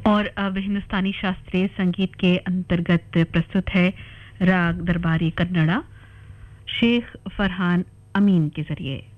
और अब हिंदुस्तानी शास्त्रीय संगीत के अंतर्गत प्रस्तुत है राग दरबारी कन्नड़ा शेख फरहान अमीन के जरिए।